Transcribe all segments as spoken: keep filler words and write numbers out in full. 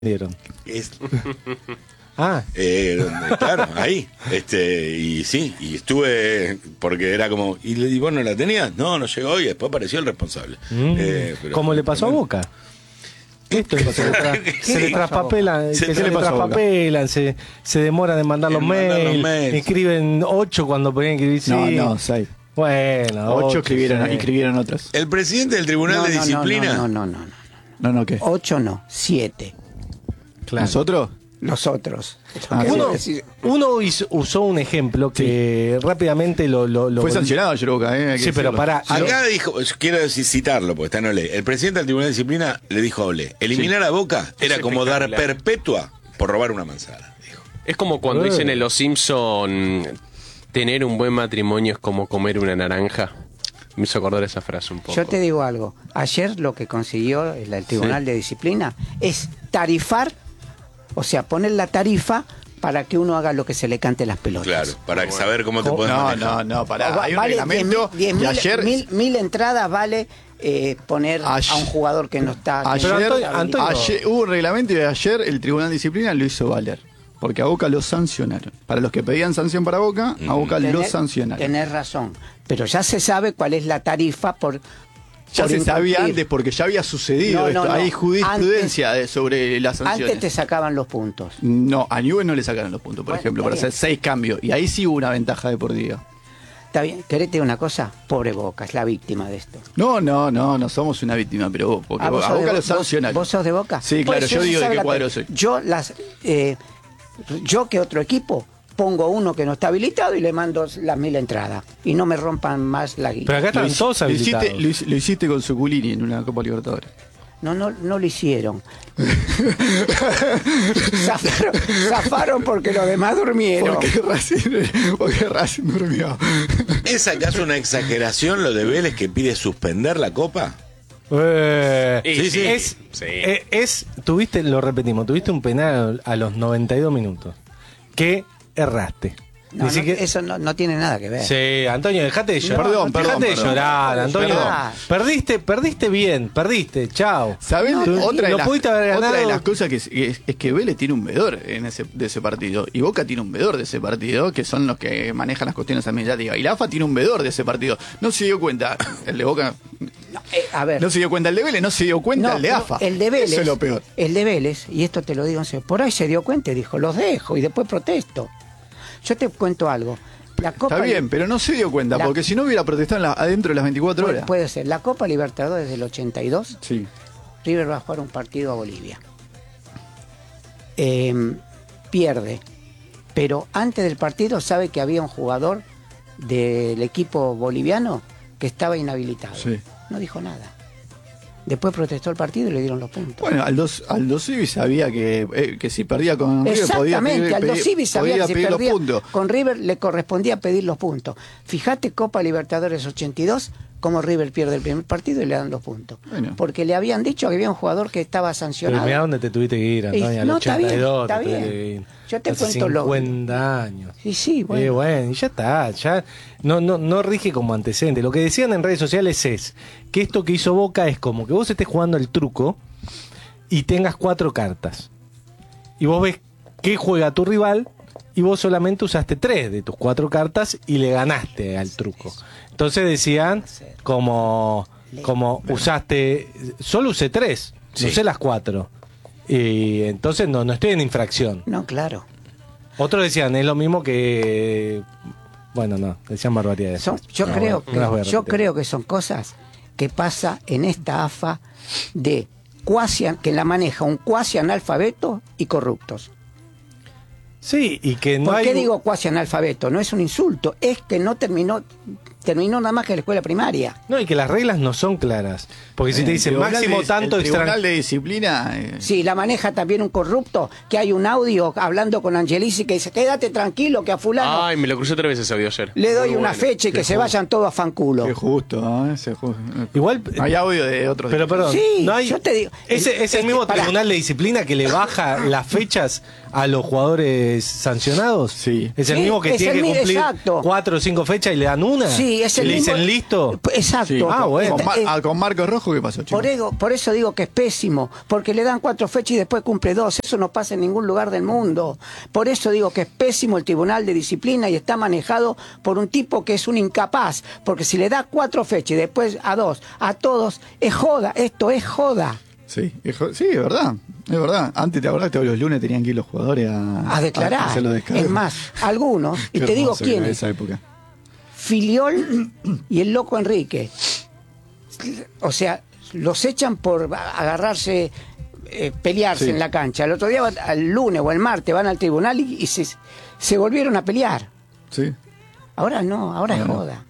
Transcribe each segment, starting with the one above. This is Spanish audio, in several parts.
dieron? Es, Ah, eh, claro, ahí. Este, y sí, y estuve, porque era como, ¿y, y vos no la tenías? No, no llegó y después apareció el responsable. mm, Eh, pero- como le pasó a Boca. Esto es lo que se le, tra- se le traspapelan, Se que se le le pasó a Boca. traspapelan, se, se demoran en mandar los En mandar los mails, mails. escriben ocho cuando podían escribir No, sí. no, seis. Bueno, Ocho escribieron, sí. escribieron otros. El presidente del Tribunal No, de no, Disciplina. No, no, no, no, no. No, no, ¿qué? Ocho no, siete. Claro. ¿Nosotros? Los otros. Ah, Quiero Uno, decir, uno hizo- usó un ejemplo que rápidamente lo... lo, lo Fue sancionado ayer Boca, ¿eh? Hay que Sí, pero decirlo. pará. Acá dijo, quiero decir, citarlo, porque está en Olé. El presidente del Tribunal de Disciplina le dijo a Olé, eliminar a Boca era Es como dar espectacular. perpetua por robar una manzana, dijo. Es como cuando Eh. dicen en Los Simpson, tener un buen matrimonio es como comer una naranja. Me hizo acordar esa frase un poco. yo te digo algo. Ayer lo que consiguió el, el Tribunal de Disciplina es tarifar, o sea, poner la tarifa para que uno haga lo que se le cante las pelotas. Claro, para saber cómo te puedes No, manejar. no, no, pará. Va- Hay un vale reglamento. diez mil, y ayer, mil, mil entradas vale eh, poner Ayer- a un jugador que no está. ayer, Pero Antonio- Antonio- ayer hubo un reglamento y ayer el Tribunal de Disciplina lo hizo valer. Porque a Boca lo sancionaron. Para los que pedían sanción para Boca, a Boca lo Tener- sancionaron. Tenés razón. Pero ya se sabe cuál es la tarifa por. Ya por se sabía incumplir. antes porque ya había sucedido No, esto. no, no. Hay jurisprudencia de- sobre las sanciones. Antes te sacaban los puntos. No, a Newell's no le sacaron los puntos, por Bueno, ejemplo, está para bien. hacer seis cambios. Y ahí sí hubo una ventaja deportiva. Está bien. ¿Querés te digo una cosa? Pobre Boca, es la víctima de esto. No, no, no, no somos una víctima, pero vos, porque Ah, a ¿vos sos Boca de lo Bo- sancionaron. ¿Vos, vos sos de Boca? Sí, claro, Pues yo eso digo se de qué sabe cuadro la- soy. Yo las eh, yo que otro equipo pongo uno que no está habilitado y le mando las mil entradas y no me rompan más la guía. Pero acá Lo están hici- todos lo habilitados. hiciste, lo, hici- lo hiciste con Suculini en una Copa Libertadores. No, no, no lo hicieron. zafaron, zafaron porque los demás durmieron. Porque Racing, porque Racing durmió. ¿Es acaso una exageración lo de Vélez que pide suspender la Copa? Eh, Sí, Sí, sí. Es, Sí. eh, es, tuviste, lo repetimos, tuviste un penal a los noventa y dos minutos que erraste. No, Ni no, siquiera- eso no, no tiene nada que ver. Sí, Antonio, dejate de llorar. Perdón, dejate perdón, de perdón. llorar, Antonio. Perdón. Perdiste, perdiste bien, perdiste, chao. ¿Saben? No, otra, de lo las, pudiste haber otra de ganado. las cosas que es, es- es que Vélez tiene un vedor en ese, de ese partido. Y Boca tiene un vedor de ese partido, que son los que manejan las cuestiones administrativas. Y la A F A tiene un vedor de ese partido. No se dio cuenta. El de Boca No, eh, a ver. no se dio cuenta el de Vélez, no se dio cuenta No, el de pero A F A. El de Vélez. Eso es lo peor. El de Vélez, y esto te lo digo en serio, por ahí se dio cuenta y dijo, los dejo y después protesto. Yo te cuento algo. La Copa Está bien, pero no se dio cuenta, La- porque si no hubiera protestado en la- adentro de las veinticuatro puede, horas. puede ser. La Copa Libertadores del ochenta y dos, Sí. River va a jugar un partido a Bolivia. Eh, pierde. Pero antes del partido sabe que había un jugador del equipo boliviano que estaba inhabilitado. Sí. No dijo nada. Después protestó el partido y le dieron los puntos. Bueno, Aldo, Aldo Civi sabía que, eh, que si perdía con River podía Exactamente, pedir, Aldo pedir- Civi sabía podía que si pedir perdía los puntos. con River le correspondía pedir los puntos. Fíjate Copa Libertadores ochenta y dos, cómo River pierde el primer partido y le dan los puntos. Bueno. Porque le habían dicho que había un jugador que estaba Pero sancionado. mirá dónde te tuviste que ir, Antonio, Y- al no, está ochenta y dos. bien, te está tuviste bien. que ir. Yo te Hace cuento lo- cincuenta años. Sí, sí, bueno. Eh, bueno, y ya está, ya no, no, no rige como antecedente. Lo que decían en redes sociales es que esto que hizo Boca es como que vos estés jugando el truco y tengas cuatro cartas. Y vos ves qué juega tu rival y vos solamente usaste tres de tus cuatro cartas y le ganaste al truco. Entonces decían como, como usaste, solo usé tres, Sí. no usé las cuatro. Y entonces no, no estoy en infracción. No, claro. Otros decían, es lo mismo que... Bueno, no, decían barbaridades. Son- yo No, creo no las voy a que, yo repetir. creo que son cosas que pasa en esta A F A de cuasi, que la maneja un cuasi analfabeto y corruptos. Sí, y que no ¿Por hay... qué digo cuasi analfabeto? No es un insulto, es que no terminó, terminó nada más que la escuela primaria. No, y que las reglas no son claras. Porque si te dicen El tribunal máximo de- tanto el Tribunal extranjero... de Disciplina. eh, Sí, la maneja también un corrupto, que hay un audio hablando con Angelici que dice, quédate tranquilo que a fulano Ay, me lo crucé otra vez ese audio ayer. le doy Muy una bueno. fecha y que se vayan todos a fanculo. Qué justo, ¿no? Ese ju- Igual... Hay audio de otros. Pero perdón, Sí, no hay... yo te digo- Ese, el- es el es mismo que, pará. tribunal de disciplina que le baja las fechas a los jugadores sancionados. Sí. Es el Sí, mismo que es tiene el que mi- cumplir exacto. cuatro o cinco fechas y le dan una. Sí, Sí, es el ¿Le mismo- dicen listo? Exacto. Sí. Ah, bueno. Con, Mar- Eh, ah, con Marcos Rojo, ¿qué pasó, chico? Por eso, por eso digo que es pésimo, porque le dan cuatro fechas y después cumple dos. Eso no pasa en ningún lugar del mundo. Por eso digo que es pésimo el Tribunal de Disciplina y está manejado por un tipo que es un incapaz. Porque si le da cuatro fechas y después a dos, a todos, es joda. Esto es joda. Sí, hijo- sí, es verdad. Es verdad. Antes, ¿te acordás que todos los lunes tenían que ir los jugadores a, A declarar. hacer los descargos? Es más, algunos, y Qué te digo hermoso que era quiénes. esa época. Filiol y el loco Enrique. O sea, los echan por agarrarse, eh, pelearse Sí. en la cancha. El otro día, van- el lunes o el martes, van al tribunal y, y se, se volvieron a pelear. Sí. Ahora no, ahora es Ahora no. joda.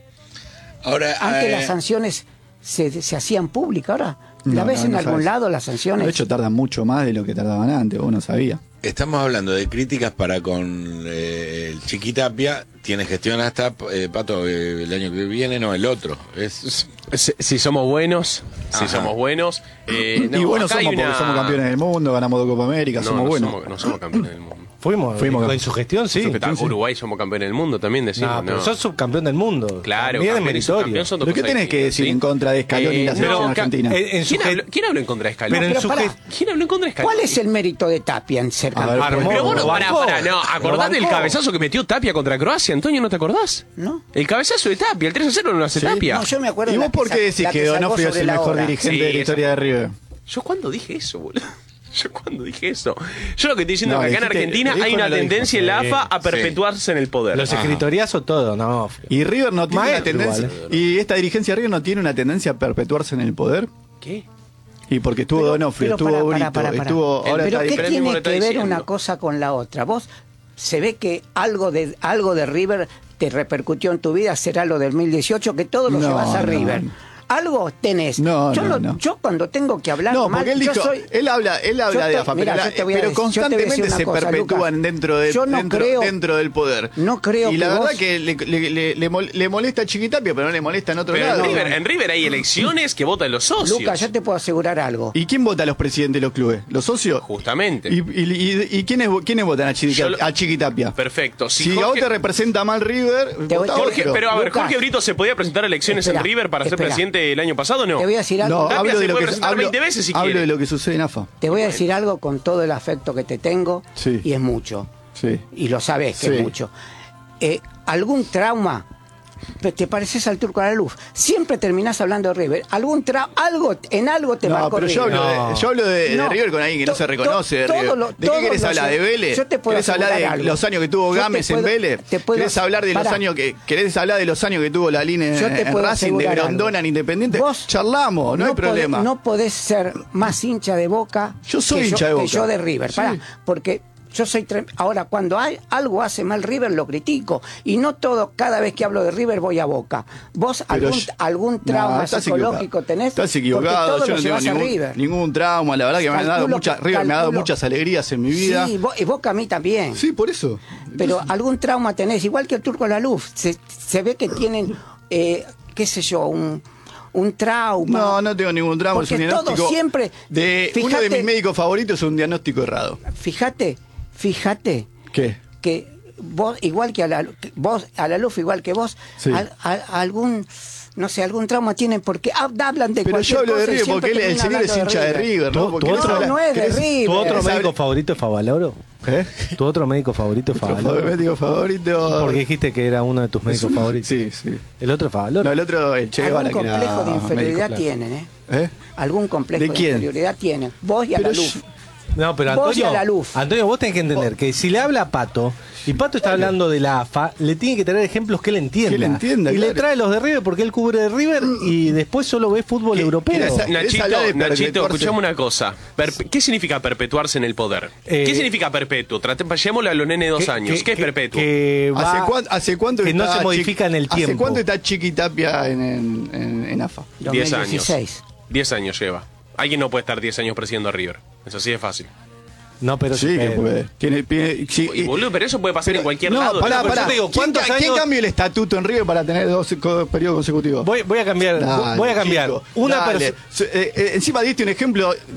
Ahora, Antes eh, las sanciones se, se hacían públicas, ahora No, la ves no, en no algún sabes. lado las sanciones. De hecho, tardan mucho más de lo que tardaban antes, vos no sabías. estamos hablando de críticas para con eh, el Chiquitapia. Tiene gestión hasta, eh, Pato, eh, el año que viene, no, el otro. Es, Si, si somos buenos, si Ajá. somos buenos. eh, no, y bueno, acá hay somos porque una- somos campeones del mundo, ganamos dos Copa América, No, somos no buenos. somos, no somos campeones del mundo. Fuimos, Fuimos en con- su gestión, sí. su gestión. Ta- Uruguay somos campeones del mundo también, decimos. No, No, pero sos subcampeón del mundo. Claro, También es campeón y meritorio. subcampeón son dos ¿Pero qué cosas tenés que distintas, decir ¿sí? en contra de Scaloni y la selección no, ca- argentina? En- en su ¿Quién, ge- habló, quién habló en contra de Scaloni? Pero en Pero su pará, ge- ¿Quién habló en contra de Scaloni? ¿Cuál es el mérito de Tapia en ser A ver, campeón? Armó, Pero bueno, lo pará, bancó. pará, no, acordate Lo del bancó. cabezazo que metió Tapia contra Croacia, Antonio, ¿no te acordás? ¿No? El cabezazo de Tapia, el tres a cero no lo hace Sí. Tapia. No, yo me acuerdo ¿Y de vos la por que qué sa- decís la que salvó Donofrio es sobre el la mejor hora. dirigente Sí, de la esa- historia de River? ¿Yo cuándo dije eso, boludo? ¿Yo cuándo dije eso? Yo lo que estoy diciendo No, es que acá en dijiste- Argentina dijo, hay no una lo dijo. tendencia en la Sí, A F A a sí. perpetuarse en el poder. Los Ajá. escritoriazos, todo, no. Y River no tiene Maestro una tendencia. igual, Y esta dirigencia de River no tiene una tendencia a perpetuarse en el poder. ¿Qué? Y porque estuvo Pero- Donofrio, pero estuvo pará, Brito, pará, pará, pará. estuvo. El- Ahora Pero está ¿qué ahí. Pero él mismo tiene lo está que ver diciendo. una cosa con la otra? Vos se ve que algo de algo de River te repercutió en tu vida, será lo del dos mil dieciocho, que todo lo No, llevas a no. River. Algo tenés. No, yo, no, no- no. yo cuando tengo que hablar No, mal, porque él yo dijo, soy... él habla, él habla yo de te- A F A, mira, pero, la- yo te voy a pero decir- yo te voy a decir constantemente una se cosa, perpetúan Lucas. dentro, de, Yo no dentro, creo- dentro del poder. no creo y la que verdad vos- que le, le- le- le mol- le molesta a Chiquitapia, pero no le molesta en otro Pero en lado. River, en River hay elecciones que votan los socios. Lucas, yo te puedo asegurar algo. ¿Y quién vota a los presidentes de los clubes? ¿Los socios? Justamente. ¿Y, y, y- y quiénes, quiénes votan a, Chiqui- Yo lo- a Chiquitapia? Perfecto. Si Si, a vos Jorge- te representa mal River, Te voy- votá Jorge- otro. pero a ver, Lucas. Jorge Brito se podía presentar a elecciones Espera, en River para ser espera. presidente el año pasado, ¿no? Te voy a decir algo. No, Tapia hablo se de lo puede que presentar hablo, veinte veces si hablo quiere. de lo que sucede en A F A. Te voy a decir algo con todo el afecto que te tengo, Sí. y es mucho. Sí. Y lo sabes que Sí. es mucho. Eh, ¿Algún trauma? ¿Te pareces al Turco Alaluf? Siempre terminás hablando de River. ¿Algún tra algo En algo te No, marcó pero yo River. hablo, No. de, yo hablo de, de No. River con alguien que no To- se reconoce de to- River. todo lo- ¿De todo qué querés lo hablar? sé. ¿De Vélez? Yo te puedo ¿Querés hablar de asegurar algo. los años que tuvo Yo te Gámez en puedo- Vélez? te puedo- ¿Querés hablar de los Pará. años que querés hablar de los años que tuvo la línea Yo te en puedo Racing, de asegurar Grondona algo. en Independiente? Vos Charlamos, no, hay podés- problema. no podés ser más hincha de Boca Yo soy que hincha de que Boca. yo de River. Sí. Pará, porque yo soy... tre- Ahora, cuando hay, algo hace mal River, lo critico. Y no todo, cada vez que hablo de River voy a Boca. ¿Vos Pero algún, yo- algún trauma No, estás psicológico equivocado. tenés? Estás Porque equivocado, todo yo lo no tengo llevas a ningún, River. ningún trauma, la verdad que me han dado Calculo muchas, que- River me ha dado calculo- muchas alegrías en mi vida. Sí, Bo- y Boca a mí también. Sí, por eso. Pero algún trauma tenés, igual que el Turco Alaluf. Se, se ve que tienen, eh, qué sé yo, un, un trauma. No, no tengo ningún trauma, es Porque un todo diagnóstico. siempre- de uno de fíjate- mis médicos favoritos es un diagnóstico errado. Fíjate, fíjate ¿Qué? que vos, igual que a la, que vos, a la luz, igual que vos, Sí. al- a- algún, no sé, algún trauma tienen porque hab- hablan de Pero cualquier yo hablo de cosa y River siempre porque él, el terminan señor es hablando hincha de River, ¿no? Tu- Porque tu no otro- habla- no es de ¿querés- River. ¿Tu otro ¿Querés médico hablar- favorito es Favaloro? ¿Eh? ¿Tu otro médico favorito es Otro Favaloro? médico favorito. Porque dijiste que era uno de tus Es médicos un- favoritos. Sí, sí. El otro es Favaloro. No, el otro, el Che Guevara, Algún que era complejo de inferioridad médico, claro. tienen, ¿eh? ¿Eh? Algún complejo ¿De de, quién? inferioridad tienen. Vos y a Pero la luz. yo- No, pero Vos y Antonio, a la luz. Antonio, vos tenés que entender que si le habla a Pato y Pato está hablando de la A F A, le tiene que traer ejemplos que él entienda. Que él entienda, y le claro. trae los de River porque él cubre de River y después solo ve fútbol ¿Qué- europeo. qué era esa- Nachito, hablar de Nachito, perpetuarse. escuchame una cosa. Perpe- ¿Qué significa perpetuarse en el poder? Eh, ¿Qué significa perpetuo? Trate- Llevémoslo a los nenes de dos Que- años. que- ¿Qué es que- perpetuo? que va- ¿Hace, cuánto, ¿Hace cuánto que no está se modifica Chiqui- en el tiempo. ¿Hace cuánto está Chiquitapia en, en, en, en A F A? Diez dos mil dieciséis. años. Diez años lleva. Alguien no puede estar diez años presidiendo a River. Eso sí es fácil. No, pero Sí, que eh, puede. Tiene, tiene- sí, Y, boludo, pero eso puede pasar pero- en cualquier no, lado. Pará, No, pero pará. yo te digo, ¿Quién, ¿cuántos ca- ¿Quién años- cambia el estatuto en River para tener dos co- periodos consecutivos? Voy, voy a cambiar. Dale, voy a cambiar. chico, Una dale. persona. Se- eh, eh, encima diste un ejemplo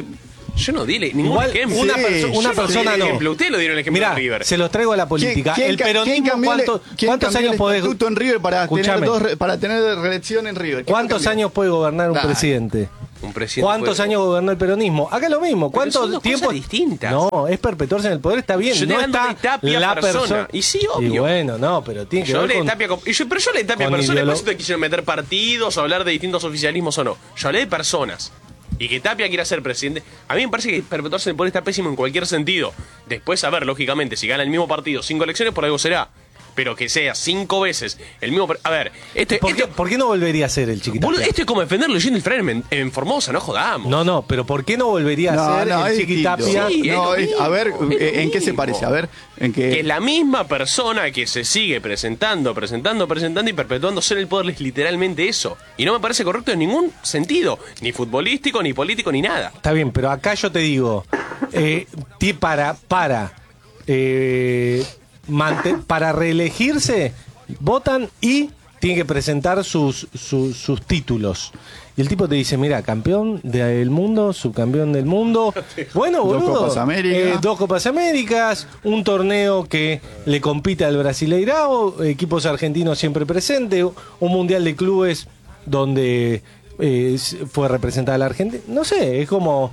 Yo no di ningún Igual, ejemplo. una, Sí, perso- yo una no persona di el no. ejemplo. Ustedes lo dieron el ejemplo Mirá, de River. se los traigo a la política. ¿Quién- el quién peronismo, cambió el- ¿cuánto- quién ¿cuántos cambió años el podés... estatuto en River para tener, Escuchame. dos, re- para tener reelección en River? ¿Quién ¿Cuántos cambió? años puede gobernar un Dale. presidente? Un presidente ¿Cuántos puede- años gobernó el peronismo? Acá lo mismo. Pero son ¿Cuánto dos tiempo? cosas distintas. No, es perpetuarse en el poder, está bien. Yo estoy no hablando está de Tapia la persona. persona. Y sí, Y obvio. bueno, no, pero tiene que Yo ver hablé de con... Tapia, con- y yo- pero yo hablé de Tapia con personas, ideolo- por eso te quisieron meter partidos o hablar de distintos oficialismos o no. Yo hablé de personas. Y que Tapia quiera ser presidente. A mí me parece que perpetuarse en el poder está pésimo en cualquier sentido. Después, a ver, lógicamente, si gana el mismo partido cinco elecciones, por algo será. Pero que sea cinco veces el mismo... A ver, este, ¿Por qué, este, por qué no volvería a ser el Chiquitapia? boludo, esto es como defender leyendo el Fren en, en Formosa, no jodamos. No, no, pero ¿por qué no volvería No, a ser no, el es Chiquitapia? distinto. Sí, es No, lo es- mismo, a ver, es lo eh, ¿en qué se mismo. parece? A ver, en Que es qué... la misma persona que se sigue presentando, presentando, presentando y perpetuando ser el poder es literalmente eso. Y no me parece correcto en ningún sentido, ni futbolístico, ni político, ni nada. Está bien, pero acá yo te digo, eh, ti- para, para, eh, mante- para reelegirse, votan y tienen que presentar sus, sus, sus títulos. Y el tipo te dice, mira, campeón del mundo, subcampeón del mundo. Bueno, Dos boludo. Copas América. eh, dos Copas Américas, un torneo que le compite al Brasileirao, equipos argentinos siempre presentes, un mundial de clubes donde eh, fue representada la Argentina. No sé, es como...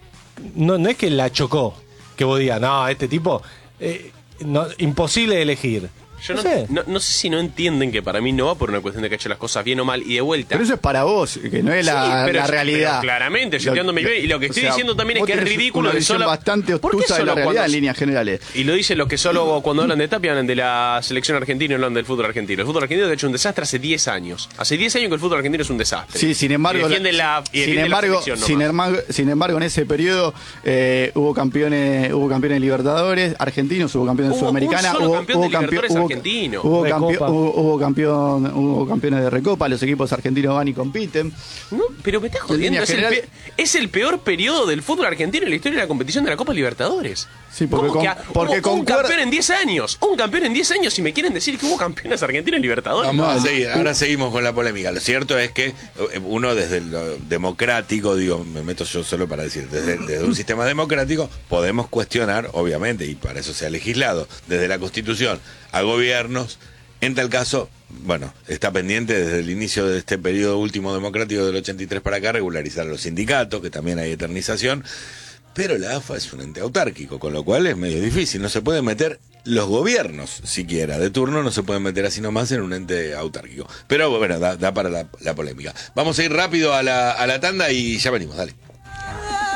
No, no es que la chocó, que vos digas, no, este tipo, eh, no, imposible de elegir. Yo no, no, sé. no, no sé si no entienden que para mí no va por una cuestión de que ha hecho las cosas bien o mal y de vuelta. Pero eso es para vos, que no es la, Sí, pero la yo- realidad. pero claramente, yo estoy dando mi Lo- bien, y lo que o estoy sea, diciendo también es vos que es tenés ridículo una de visión solo- bastante ¿Por qué obtusa de la solo realidad cuando- en líneas generales. Y lo dicen los que solo cuando hablan de Tapia hablan de la selección argentina y no hablan del fútbol argentino. El fútbol argentino de hecho un desastre hace diez años. Hace diez años que el fútbol argentino es un desastre. Sí, sin embargo, Y defienden la, y sin defienden embargo, la selección sin, nomás. embargo, sin embargo, en ese periodo eh, hubo campeones, hubo campeones Libertadores argentinos, hubo campeones Hubo un Sudamericana, solo hubo, campeón hubo de campeón- Libertadores hubo- argentino. hubo Recopa. campeón, hubo, hubo campeón, hubo campeones de Recopa, los equipos argentinos van y compiten. No, pero me estás jodiendo. línea Es el, general- pe- es el peor periodo del fútbol argentino en la historia de la competición de la Copa Libertadores. Sí, porque ¿Cómo con- que ha- porque hubo un concuerda- campeón en diez años. Un campeón en diez años. Si me quieren decir que hubo campeones argentinos en Libertadores. Vamos a No, seguir, ahora seguimos con la polémica. Lo cierto es que eh, uno desde lo democrático, digo, me meto yo solo para decir, desde, desde un sistema democrático podemos cuestionar, obviamente, y para eso se ha legislado, desde la Constitución a gobiernos, en tal caso, bueno, está pendiente desde el inicio de este periodo último democrático del ochenta y tres para acá regularizar a los sindicatos, que también hay eternización. Pero la A F A es un ente autárquico, con lo cual es medio difícil. No se pueden meter los gobiernos, siquiera, de turno, no se pueden meter así nomás en un ente autárquico. Pero bueno, da, da para la, la polémica. Vamos a ir rápido a la, a la tanda y ya venimos, dale.